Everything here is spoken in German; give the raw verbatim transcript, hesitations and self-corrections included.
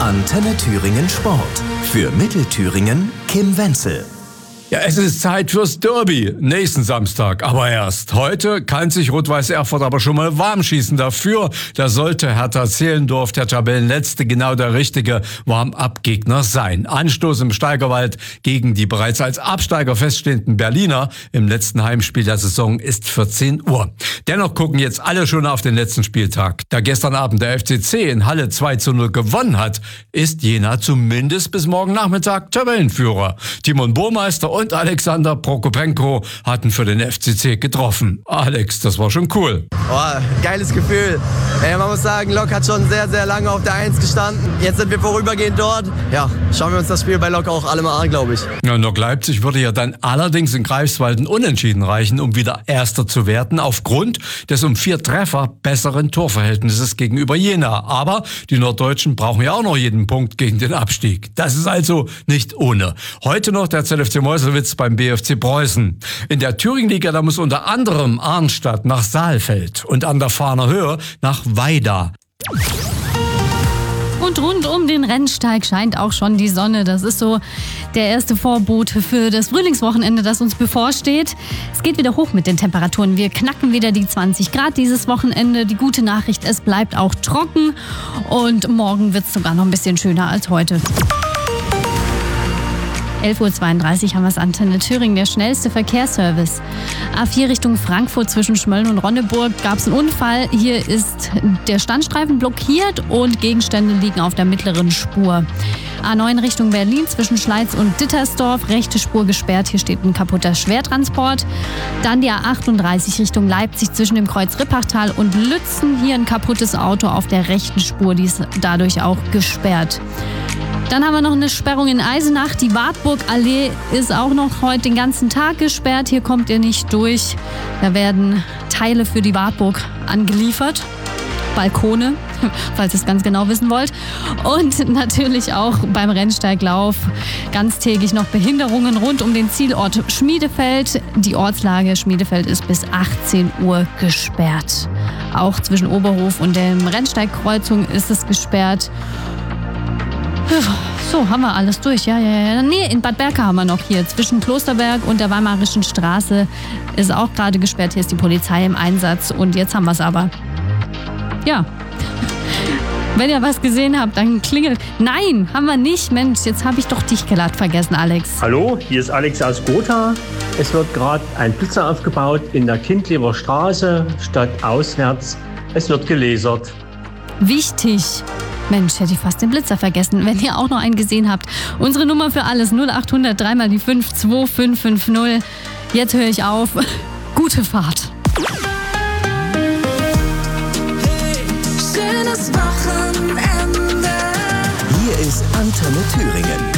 Antenne Thüringen Sport. Für Mittelthüringen Kim Wenzel. Ja, es ist Zeit fürs Derby. Nächsten Samstag, aber erst. Heute kann sich Rot-Weiß Erfurt aber schon mal warm schießen. Dafür, da sollte Hertha Zehlendorf, der Tabellenletzte, genau der richtige Warm-up-Gegner sein. Anstoß im Steigerwald gegen die bereits als Absteiger feststehenden Berliner im letzten Heimspiel der Saison ist vierzehn Uhr. Dennoch gucken jetzt alle schon auf den letzten Spieltag. Da gestern Abend der F C C in Halle zwei zu null gewonnen hat, ist Jena zumindest bis morgen Nachmittag Tabellenführer. Timon Burmeister und Alexander Prokopenko hatten für den F C C getroffen. Alex, das war schon cool. Oh, geiles Gefühl. Ey, man muss sagen, Lok hat schon sehr, sehr lange auf der Eins gestanden. Jetzt sind wir vorübergehend dort. Ja, schauen wir uns das Spiel bei Lok auch alle mal an, glaube ich. Ja, Lok Leipzig würde ja dann allerdings in Greifswald ein Unentschieden reichen, um wieder Erster zu werden, aufgrund des um vier Treffer besseren Torverhältnisses gegenüber Jena. Aber die Norddeutschen brauchen ja auch noch jeden Punkt gegen den Abstieg. Das ist also nicht ohne. Heute noch der Z F C Meuselwitz beim B F C Preußen. In der Thüringenliga, da muss unter anderem Arnstadt nach Saalfeld und an der Fahner Höhe nach Weida. Und rund um den Rennsteig scheint auch schon die Sonne. Das ist so der erste Vorbote für das Frühlingswochenende, das uns bevorsteht. Es geht wieder hoch mit den Temperaturen. Wir knacken wieder die zwanzig Grad dieses Wochenende. Die gute Nachricht, es bleibt auch trocken. Und morgen wird es sogar noch ein bisschen schöner als heute. elf Uhr zweiunddreißig haben wir es, Antenne Thüringen, der schnellste Verkehrsservice. A vier Richtung Frankfurt zwischen Schmölln und Ronneburg gab es einen Unfall. Hier ist der Standstreifen blockiert und Gegenstände liegen auf der mittleren Spur. A neun Richtung Berlin zwischen Schleiz und Dittersdorf, rechte Spur gesperrt. Hier steht ein kaputter Schwertransport. Dann die A achtunddreißig Richtung Leipzig zwischen dem Kreuz Rippachtal und Lützen. Hier ein kaputtes Auto auf der rechten Spur, die ist dadurch auch gesperrt. Dann haben wir noch eine Sperrung in Eisenach. Die Wartburgallee ist auch noch heute den ganzen Tag gesperrt. Hier kommt ihr nicht durch. Da werden Teile für die Wartburg angeliefert. Balkone, falls ihr es ganz genau wissen wollt. Und natürlich auch beim Rennsteiglauf ganztägig noch Behinderungen rund um den Zielort Schmiedefeld. Die Ortslage Schmiedefeld ist bis achtzehn Uhr gesperrt. Auch zwischen Oberhof und der Rennsteigkreuzung ist es gesperrt. So, haben wir alles durch. Ja, ja, ja. Nee, in Bad Berka haben wir noch hier. Zwischen Klosterberg und der Weimarischen Straße ist auch gerade gesperrt. Hier ist die Polizei im Einsatz. Und jetzt haben wir es aber. Ja. Wenn ihr was gesehen habt, dann klingelt. Nein, haben wir nicht. Mensch, jetzt habe ich doch dich glatt vergessen, Alex. Hallo, hier ist Alex aus Gotha. Es wird gerade ein Blitzer aufgebaut in der Kindleber Straße, statt auswärts. Es wird gelasert. Wichtig. Mensch, hätte ich fast den Blitzer vergessen. Wenn ihr auch noch einen gesehen habt. Unsere Nummer für alles null acht hundert drei mal die fünf zwei fünf fünf null. Jetzt höre ich auf. Gute Fahrt. Hey, schönes Wochenende. Hier ist Antenne Thüringen.